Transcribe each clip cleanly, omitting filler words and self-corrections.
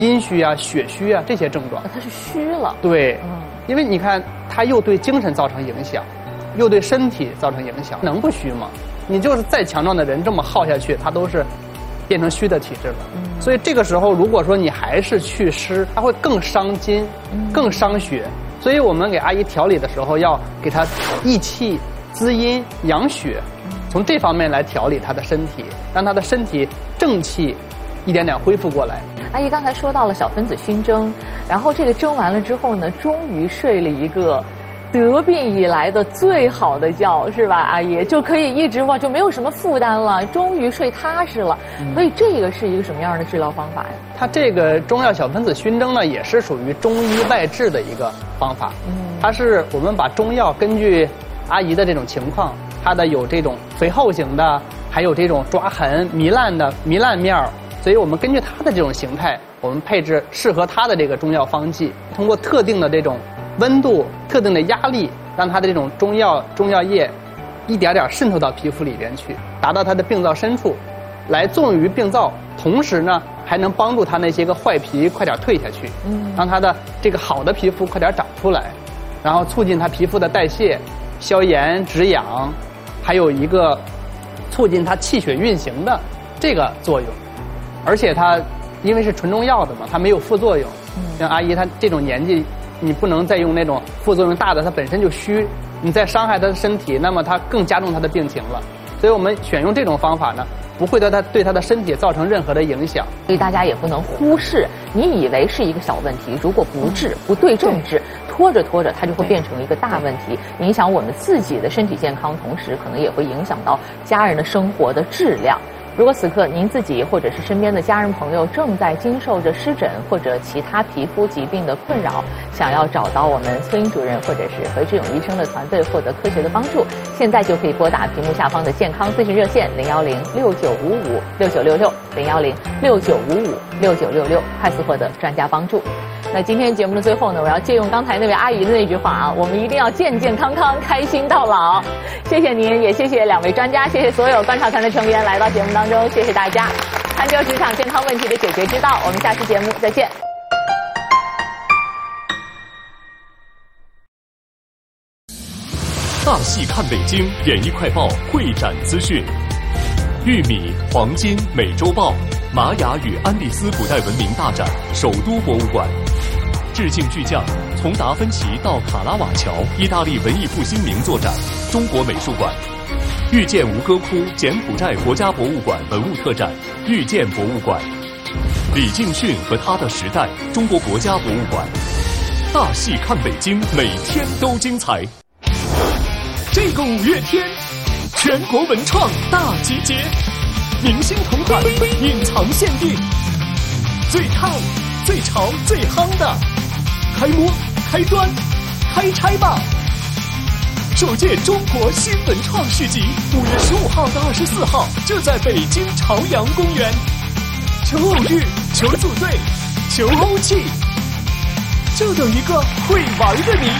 阴虚啊、血虚啊这些症状。 他是虚了。 对，因为你看，它又对精神造成影响，又对身体造成影响，能不虚吗？你就是再强壮的人，这么耗下去，他都是变成虚的体质了。所以这个时候，如果说你还是祛湿，它会更伤筋，更伤血。所以我们给阿姨调理的时候，要给她益气、滋阴、养血，从这方面来调理她的身体，让她的身体正气一点点恢复过来。 阿姨刚才说到了小分子熏蒸，然后这个蒸完了之后呢，终于睡了一个得病以来的最好的觉，是吧？阿姨就可以一直就没有什么负担了，终于睡踏实了。所以这个是一个什么样的治疗方法呀？ 它这个中药小分子熏蒸呢，也是属于中医外治的一个方法。它是我们把中药根据阿姨的这种情况，它的有这种肥厚型的，还有这种抓痕、糜烂的糜烂面儿。所以我们根据它的这种形态，我们配置适合它的这个中药方剂，通过特定的这种温度、特定的压力，让它的这种中药液一点点渗透到皮肤里边去，达到它的病灶深处，来作用于病灶，同时呢还能帮助它那些个坏皮快点退下去，让它的这个好的皮肤快点长出来，然后促进它皮肤的代谢、消炎止痒，还有一个促进它气血运行的这个作用。而且它因为是纯中药的嘛，它没有副作用。像阿姨她这种年纪，你不能再用那种副作用大的，她本身就虚，你再伤害她的身体，那么她更加重她的病情了。所以我们选用这种方法呢，不会对她的身体造成任何的影响。 所以大家也不能忽视，你以为是一个小问题，如果不治、不对症治，拖着拖着它就会变成一个大问题，影响我们自己的身体健康，同时可能也会影响到家人的生活的质量。如果此刻您自己或者是身边的家人朋友正在经受着湿疹或者其他皮肤疾病的困扰，想要找到我们崔英主任或者是何志勇医生的团队获得科学的帮助，现在就可以拨打屏幕下方的健康咨询热线010-6955-6966 010-6955-6966，快速获得专家帮助。那今天节目的最后呢，我要借用刚才那位阿姨的那句话啊，我们一定要健健康康，开心到老。谢谢您，也谢谢两位专家，谢谢所有观察团的成员来到节目当中，谢谢大家。探究职场健康问题的解决之道，我们下期节目再见。 大戏看北京，演艺快报会展资讯。玉米、黄金、美洲豹，玛雅与安第斯古代文明大展，首都博物馆。致敬巨匠，从达芬奇到卡拉瓦乔，意大利文艺复兴名作展，中国美术馆。遇见吴哥窟，柬埔寨国家博物馆文物特展，遇见博物馆。李敬训和他的时代，中国国家博物馆。大戏看北京，每天都精彩。这个5月天，全国文创大集结，明星同款，隐藏限定，最烫、最潮、最夯的，开摸、开端、开拆吧！首届中国新文创市集，5月15号到24号，就在北京朝阳公园。求偶遇，求组队，求欧气，就等一个会玩的你。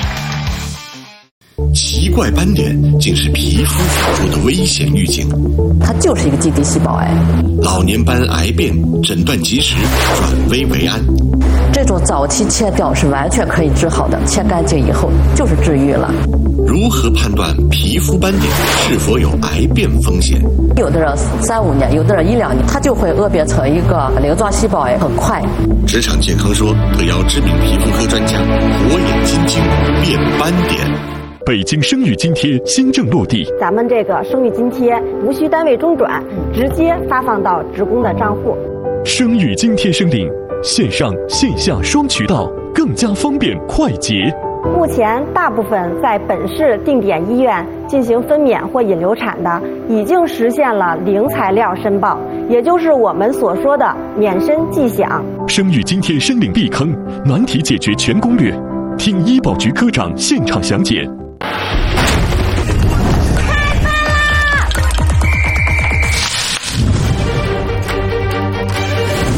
奇怪斑点竟是皮肤发作的危险预警， 它就是一个基底细胞癌。 老年斑癌变诊断及时，转危为安。 这种早期切掉是完全可以治好的，切干净以后就是治愈了。 如何判断皮肤斑点是否有癌变风险？ 有的人3-5年，有的人1-2年，它就会恶变成一个鳞状细胞癌，很快。 职场健康说特邀知名皮肤科专家火眼金睛辨斑点。 北京生育津贴新政落地， 咱们这个生育津贴无需单位中转，直接发放到职工的账户。 生育津贴申领，线上线下双渠道，更加方便快捷。 目前大部分在本市定点医院进行分娩或引流产的，已经实现了零材料申报，也就是我们所说的免申即享。 生育津贴申领避坑，难题解决全攻略，听医保局科长现场详解。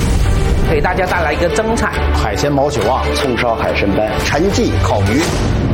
给大家带来一个蒸菜：海鲜毛血旺、葱烧海参斑、陈记烤鱼。